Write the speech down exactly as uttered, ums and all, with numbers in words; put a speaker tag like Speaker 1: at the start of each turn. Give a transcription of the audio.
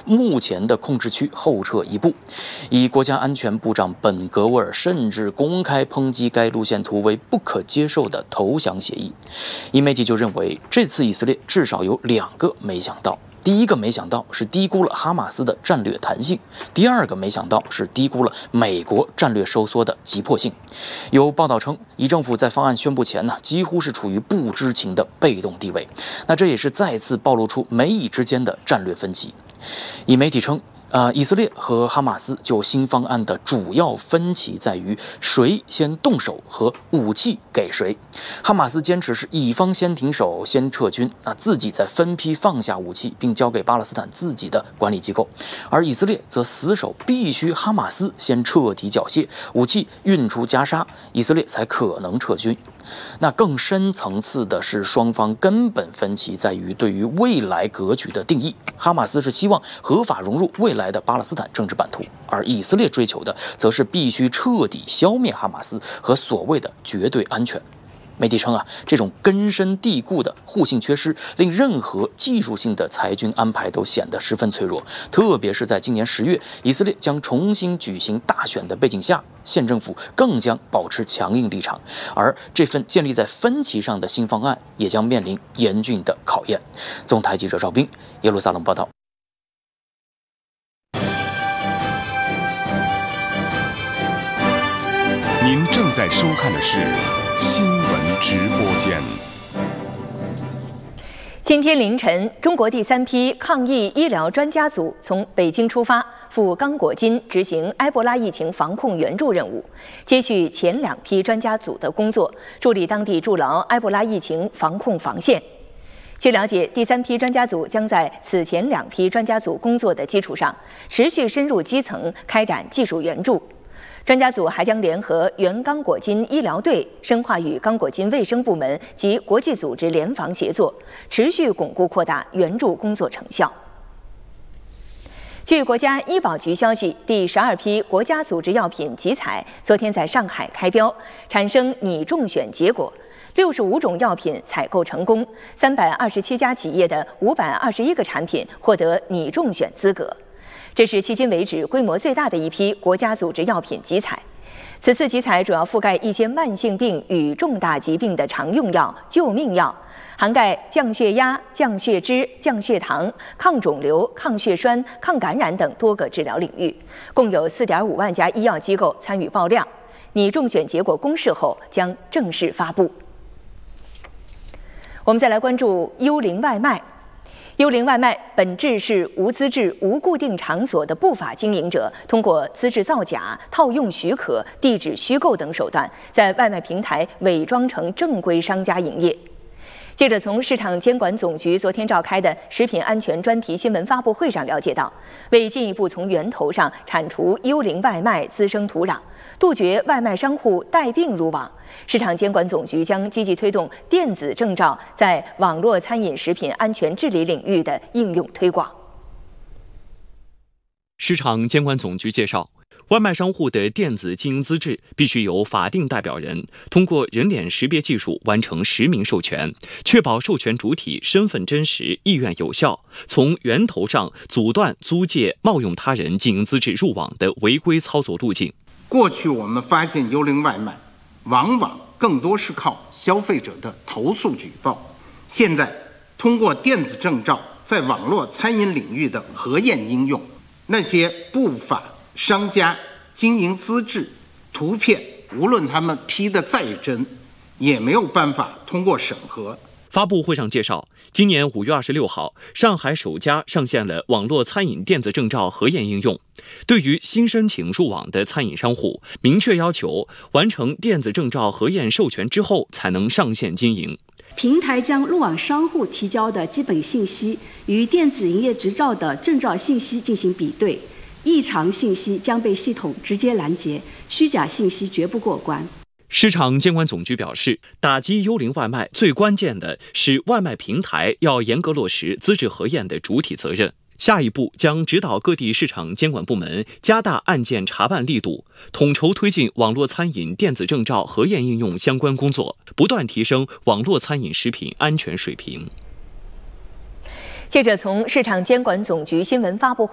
Speaker 1: 目前的控制区后撤一步，以国家安全部长本格沃尔甚至公开抨击该路线图为不可接受的投降协议。一媒体就认为，这次以色列至少有两个没想到。第一个没想到是低估了哈马斯的战略弹性，第二个没想到是低估了美国战略收缩的急迫性。有报道称，以政府在方案宣布前呢，几乎是处于不知情的被动地位。那这也是再次暴露出美以之间的战略分歧。以媒体称，呃，以色列和哈马斯就新方案的主要分歧在于谁先动手和武器给谁。哈马斯坚持是以方先停手、先撤军，那自己再分批放下武器，并交给巴勒斯坦自己的管理机构；而以色列则死守必须哈马斯先彻底缴械，武器运出加沙，以色列才可能撤军。那更深层次的是，双方根本分歧在于对于未来格局的定义。哈马斯是希望合法融入未来的巴勒斯坦政治版图，而以色列追求的则是必须彻底消灭哈马斯和所谓的绝对安全。媒体称啊，这种根深蒂固的互信缺失，令任何技术性的裁军安排都显得十分脆弱。特别是在今年十月，以色列将重新举行大选的背景下，县政府更将保持强硬立场，而这份建立在分歧上的新方案，也将面临严峻的考验。总台记者赵斌，耶路撒冷报道。
Speaker 2: 您正在收看的是新闻直播间。
Speaker 3: 今天凌晨，中国第三批抗疫医疗专家组从北京出发，赴刚果金执行埃博拉疫情防控援助任务，接续前两批专家组的工作，助力当地筑牢埃博拉疫情防控防线。据了解，第三批专家组将在此前两批专家组工作的基础上，持续深入基层，开展技术援助。专家组还将联合原刚果金医疗队，深化与刚果金卫生部门及国际组织联防协作，持续巩固扩大援助工作成效。据国家医保局消息，第十二批国家组织药品集采昨天在上海开标，产生拟中选结果。六十五种药品采购成功，三百二十七家企业的五百二十一个产品获得拟中选资格。这是迄今为止规模最大的一批国家组织药品集采。此次集采主要覆盖一些慢性病与重大疾病的常用药、救命药，涵盖降血压、降血脂、降血糖、抗肿瘤、抗血栓、抗感染等多个治疗领域，共有 四点五万家医药机构参与报量。拟中选结果公示后将正式发布。我们再来关注幽灵外卖。幽灵外卖本质是无资质、无固定场所的不法经营者，通过资质造假、套用许可、地址虚构等手段，在外卖平台伪装成正规商家营业。记者从市场监管总局昨天召开的食品安全专题新闻发布会上了解到，为进一步从源头上铲除幽灵外卖滋生土壤，杜绝外卖商户带病入网，市场监管总局将积极推动电子证照在网络餐饮食品安全治理领域的应用推广。
Speaker 4: 市场监管总局介绍，外卖商户的电子经营资质必须由法定代表人通过人脸识别技术完成实名授权，确保授权主体身份真实、意愿有效，从源头上阻断租借、冒用他人经营资质入网的违规操作路径。
Speaker 5: 过去我们发现幽灵外卖往往更多是靠消费者的投诉举报，现在通过电子证照在网络餐饮领域的核验应用，那些不法商家经营资质图片，无论他们 P 的再真，也没有办法通过审核。
Speaker 4: 发布会上介绍，今年五月二十六号，上海首家上线了网络餐饮电子证照核验应用。对于新申请入网的餐饮商户，明确要求完成电子证照核验授权之后才能上线经营。
Speaker 6: 平台将入网商户提交的基本信息与电子营业执照的证照信息进行比对，异常信息将被系统直接拦截，虚假信息绝不过关。
Speaker 4: 市场监管总局表示，打击幽灵外卖最关键的是外卖平台要严格落实资质核验的主体责任。下一步将指导各地市场监管部门加大案件查办力度，统筹推进网络餐饮电子证照核验应用相关工作，不断提升网络餐饮食品安全水平。
Speaker 3: 记者从市场监管总局新闻发布会